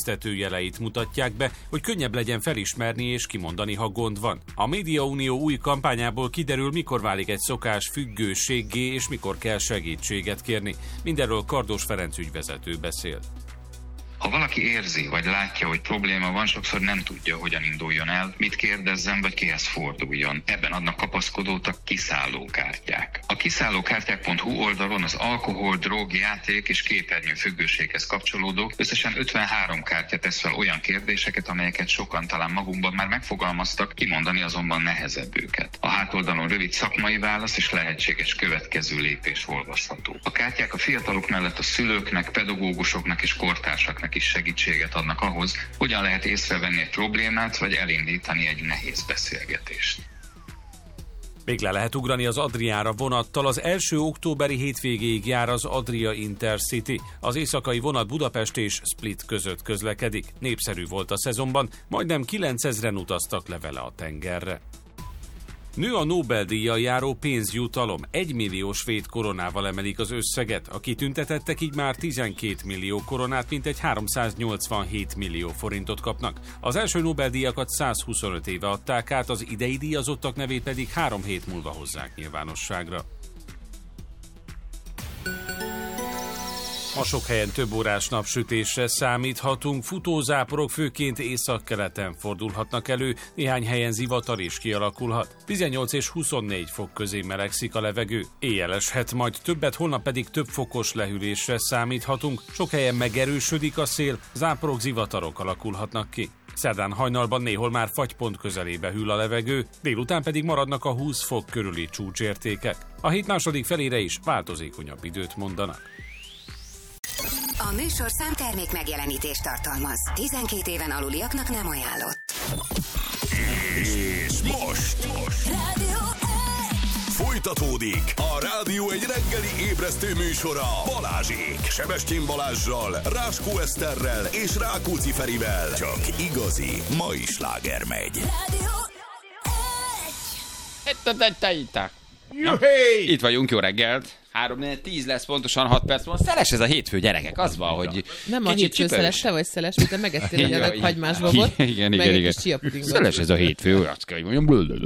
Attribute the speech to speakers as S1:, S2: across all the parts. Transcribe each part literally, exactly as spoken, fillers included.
S1: figyelmeztető jeleit mutatják be, hogy könnyebb legyen felismerni és kimondani, ha gond van. A Médiaunió új kampányából kiderül, mikor válik egy szokás függőséggé és mikor kell segítséget kérni. Mindenről Kardos Ferenc ügyvezető beszél.
S2: Ha valaki érzi, vagy látja, hogy probléma van, sokszor nem tudja, hogyan induljon el, mit kérdezzen, vagy kihez forduljon. Ebben adnak kapaszkodót a kiszállókártyák. A kiszállókártyák pont hu oldalon az alkohol, drog, játék és képernyő függőséghez kapcsolódó összesen ötvenhárom kártya tesz fel olyan kérdéseket, amelyeket sokan talán magunkban már megfogalmaztak, kimondani azonban nehezebb őket. A hátoldalon rövid szakmai válasz és lehetséges következő lépés olvasható. A kártyák a fiatalok mellett a szülőknek, pedagógusoknak és kortársaknak is segítséget adnak ahhoz, hogyan lehet észrevenni egy problémát, vagy elindítani egy nehéz beszélgetést.
S1: Még le lehet ugrani az Adriára vonattal, az első októberi hétvégéig jár az Adria Intercity. Az éjszakai vonat Budapest és Split között közlekedik. Népszerű volt a szezonban, majdnem kilencezren utaztak le vele a tengerre. Nő a Nobel-díjjal járó pénzjutalom, egymillió svéd koronával emelik az összeget, a kitüntetettek így már tizenkét millió koronát, mintegy háromszáznyolcvanhét millió forintot kapnak. Az első Nobel-díjakat százhuszonöt éve adták át, az idei díjazottak nevét pedig három hét múlva hozzák nyilvánosságra. Ma sok helyen több órás napsütésre számíthatunk, futózáporok főként északkeleten fordulhatnak elő, néhány helyen zivatar is kialakulhat. tizennyolc és huszonnégy fok közé melegszik a levegő, éjjel eshet majd többet, holnap pedig több fokos lehűlésre számíthatunk, sok helyen megerősödik a szél, záporok, zivatarok alakulhatnak ki. Szerdán hajnalban néhol már fagypont közelébe hűl a levegő, délután pedig maradnak a húsz fok körüli csúcsértékek. A hét második felére is változékonyabb időt mondanak.
S3: A műsorszám termék megjelenítést tartalmaz. tizenkét éven aluliaknak nem ajánlott.
S4: És most, most.
S3: Rádió
S4: folytatódik a Rádió egy reggeli ébresztő műsora Balázsék. Sebestyén Balázssal, Ráskó Eszterrel és Rákóczi Ferivel. Csak igazi mai sláger megy.
S3: Rádió
S5: egy. Itt vagyunk, jó reggelt. három tíz lesz pontosan, hat perc van. Szeles ez a hétfő, gyerekek, az van, hogy
S6: nem a hétfő szeles, te vagy szeles, mint te megettél egy adag hagymás babot,
S5: igen,
S6: meg
S5: igen,
S6: egy
S5: igen.
S6: kis csiapudingot.
S5: Szeles ez a hétfő, azt kell, hogy mondjam.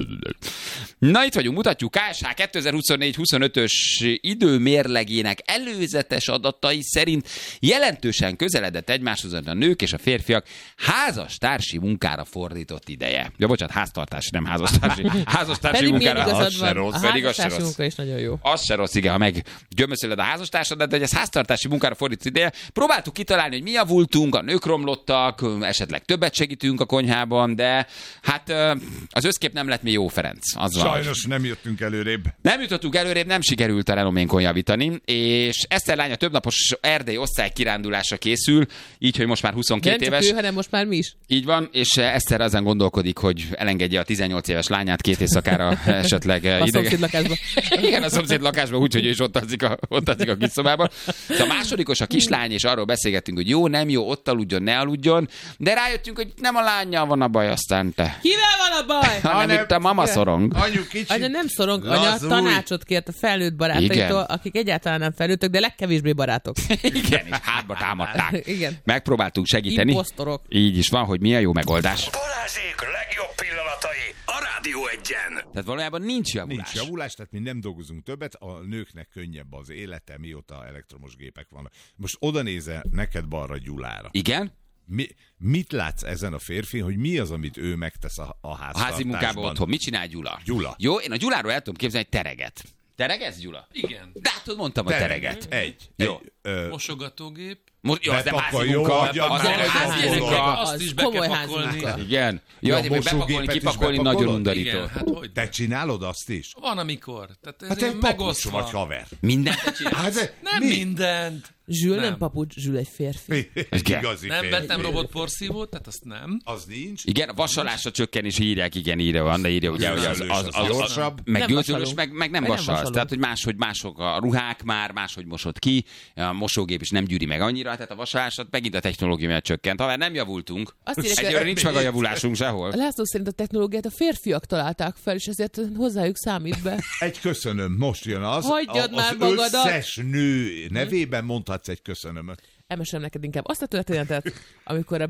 S5: Na, itt vagyunk, mutatjuk ká es há kétezer-huszonnégy huszonötös időmérlegének előzetes adatai szerint jelentősen közeledett egymáshoz a nők és a férfiak házastársi munkára fordított ideje. Ja, bocsánat, háztartási, nem házastársi. Házastársi munkára, az se rossz.
S6: A házastársi munka is nagyon jó.
S5: Az se rossz, igen, ha meg gömöszölöd a házastársadat, de hogy ez háztartási munkára fordított ideje. Próbáltuk kitalálni, hogy mi javultunk, a nők romlottak, esetleg többet segítünk a konyhában, de hát az összkép nem lett mi jó, Ferenc. Az
S7: Sajnos van. Nem jöttünk előrébb.
S5: Nem jutottunk előrébb, nem sikerült a renoménkon javítani, és Eszter lánya többnapos erdei osztálykirándulásra készül, így, hogy most már huszonkét
S6: nem
S5: éves.
S6: Nem csak ő, hanem most már mi is.
S5: Így van, és Eszter ezen gondolkodik, hogy elengedje a tizennyolc éves lányát két éjszakára esetleg
S6: a szomszéd lakásba.
S5: Igen, a szomszéd lakásba, úgyhogy ő is ott alszik a, ott alszik a kis szobában. A másodikos a kislány, és arról beszélgettünk, hogy jó, nem jó, ott aludjon, ne aludjon, de rájöttünk, hogy nem a lányjal van a baj, aztán te.
S6: Kivel van a baj?
S5: Hanem itt a mama szorong.
S7: Anyu kicsi.
S6: Anya nem szorong, anya tanácsot kért a felnőtt barátaitól, akik egyáltalán nem felnőttek, de legkevésbé barátok.
S5: Igen, és hátba támadták.
S6: Igen.
S5: Megpróbáltunk segíteni.
S6: Imposztorok.
S5: Így is van, hogy mi a jó megoldás.
S4: Balázsék legjobb pillanatai a Rádió egyen.
S5: Tehát valójában nincs javulás.
S7: Nincs javulás, tehát mi nem dolgozunk többet, a nőknek könnyebb az élete, mióta elektromos gépek vannak. Most oda nézel neked balra Gyulára.
S5: Igen?
S7: Mi, mit látsz ezen a férfin, hogy mi az, amit ő megtesz a, a háztartásban?
S5: A házi munkában otthon. Mit csinál Gyula?
S7: Gyula.
S5: Jó, én a Gyuláról el tudom képzelni egy tereget. Teregetsz, Gyula?
S8: Igen.
S5: De hát mondtam, hogy tereget.
S7: Egy.
S5: Jó.
S7: Egy, ö,
S8: Mosogatógép.
S5: Most, jó, az nem házi
S7: jó,
S5: munka.
S7: hagyjad
S5: Az
S7: már,
S5: nem házi munka.
S8: Azt is be
S6: komoly
S8: kell
S6: házi
S8: pakolni.
S6: munka.
S5: Igen.
S7: Ja,
S5: Jó, de még bepakolni,
S7: mosógépet is
S5: kipakolni
S7: bepakolod?
S5: nagyon undorító.
S8: Igen, hát hogy?
S7: te csinálod azt is?
S8: Van amikor. Tehát ez
S7: Hát te
S8: ilyen
S7: papucs
S8: megosztva.
S7: vagy haver.
S5: Mindent te csinálsz?
S7: Hát de
S8: Nem
S7: mi?
S8: mindent.
S6: Zsül nem
S8: Nem.
S6: papucs, Zsül egy férfi.
S7: Egy
S5: Igen.
S7: igazi
S8: Nem
S7: férfi.
S8: vettem robotporszívót, tehát azt nem.
S7: Az nincs.
S5: Igen, a vasalásra csökkenés írják, igen, írja van, de írja ugye, hogy az, az, az, az,
S7: gyorsabb.
S5: meg
S6: Nem
S5: gőzölös,
S6: vasalunk.
S5: meg, meg nem
S6: Meg nem
S5: vasalsz.
S6: vasalunk.
S5: Tehát, hogy máshogy mások a ruhák már, máshogy mosod ki, a mosógép is nem gyűri meg annyira, tehát a vasalásod megint a technológia miatt csökkent. Ha már nem javultunk,
S6: Azt írják,
S5: egyelőre
S6: hogy-
S5: nincs meg a javulásunk sehol.
S6: László szerint a technológiát a férfiak találták fel, és ezért hozzájuk számít be.
S7: Egy köszönöm, most jön az.
S6: Hagyjad
S7: a,
S6: már
S7: az
S6: magadat.
S7: összes nő nevében mondhatsz egy köszönömöt.
S6: Emesem neked inkább azt a történetet, amikor a